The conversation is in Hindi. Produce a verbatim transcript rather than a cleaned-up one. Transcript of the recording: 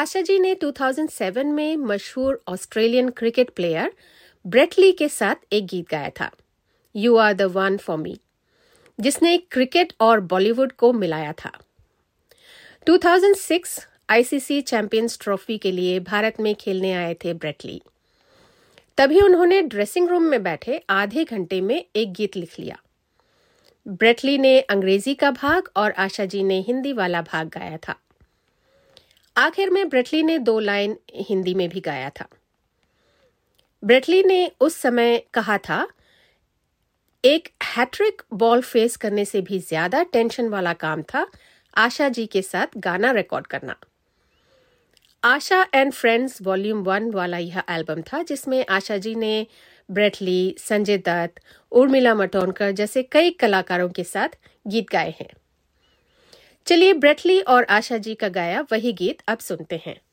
आशा जी ने दो हज़ार सात में मशहूर Australian cricket player Brett Lee के साथ एक गीत गाया था, you are the one for me, जिसने क्रिकेट और बॉलीवुड को मिलाया था। दो हज़ार छह आईसीसी चैंपियंस ट्रॉफी के लिए भारत में खेलने आए थे ब्रेट ली। तभी उन्होंने ड्रेसिंग रूम में बैठे आधे घंटे में एक गीत लिख लिया। ब्रेट ली ने अंग्रेजी का भाग और आशा जी ने हिंदी वाला भाग गाया था। आखिर में ब्रेट ली ने दो लाइन हिंदी में भी गाया था। ब्रेट ली ने उस समय कहा था, एक हैट्रिक बॉल फेस करने से भी ज्यादा टेंशन वाला काम था आशा जी के साथ गाना रिकॉर्ड करना। आशा एंड फ्रेंड्स वॉल्यूम वन वाला यह एल्बम था, जिसमें आशा जी ने ब्रेट ली, संजय दत्त, उर्मिला मातोंडकर जैसे कई कलाकारों के साथ गीत गाए हैं। चलिए ब्रेट ली और आशा जी का गाया वही गीत अब सुनते हैं।